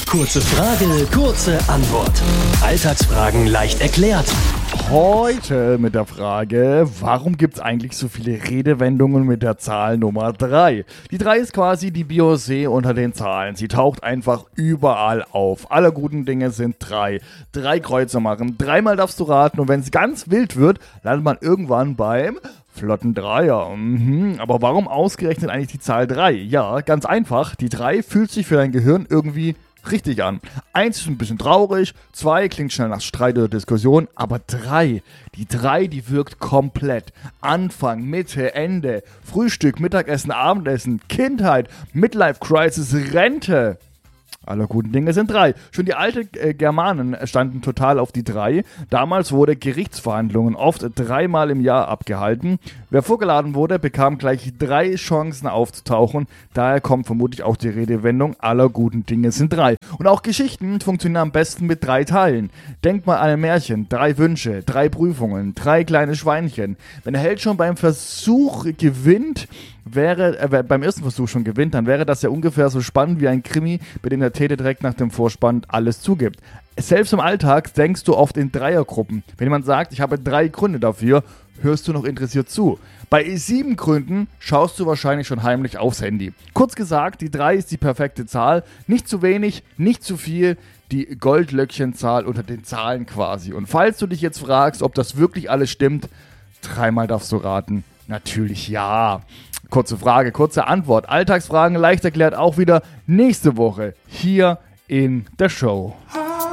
Kurze Frage, kurze Antwort. Alltagsfragen leicht erklärt. Heute mit der Frage, warum gibt es eigentlich so viele Redewendungen mit der Zahl Nummer 3? Die 3 ist quasi die Beyoncé unter den Zahlen. Sie taucht einfach überall auf. Alle guten Dinge sind 3. 3 Kreuze machen, 3-mal darfst du raten und wenn es ganz wild wird, landet man irgendwann beim flotten Dreier. Aber warum ausgerechnet eigentlich die Zahl 3? Ja, ganz einfach. Die 3 fühlt sich für dein Gehirn irgendwie richtig an. 1 ist ein bisschen traurig, 2 klingt schnell nach Streit oder Diskussion, aber 3, die 3, die wirkt komplett. Anfang, Mitte, Ende, Frühstück, Mittagessen, Abendessen, Kindheit, Midlife Crisis, Rente. Alle guten Dinge sind 3. Schon die alten Germanen standen total auf die 3. Damals wurde Gerichtsverhandlungen oft 3-mal im Jahr abgehalten. Wer vorgeladen wurde, bekam gleich 3 Chancen aufzutauchen. Daher kommt vermutlich auch die Redewendung, aller guten Dinge sind 3. Und auch Geschichten funktionieren am besten mit 3 Teilen. Denkt mal an ein Märchen, 3 Wünsche, 3 Prüfungen, 3 kleine Schweinchen. Wenn der Held schon beim Versuch gewinnt, beim ersten Versuch schon gewinnt, dann wäre das ja ungefähr so spannend wie ein Krimi, bei dem der Täter direkt nach dem Vorspann alles zugibt. Selbst im Alltag denkst du oft in Dreiergruppen. Wenn jemand sagt, ich habe 3 Gründe dafür, hörst du noch interessiert zu. Bei 7 Gründen schaust du wahrscheinlich schon heimlich aufs Handy. Kurz gesagt, die 3 ist die perfekte Zahl. Nicht zu wenig, nicht zu viel. Die Goldlöckchenzahl unter den Zahlen quasi. Und falls du dich jetzt fragst, ob das wirklich alles stimmt, 3-mal darfst du raten. Natürlich ja. Kurze Frage, kurze Antwort. Alltagsfragen leicht erklärt auch wieder nächste Woche hier in der Show.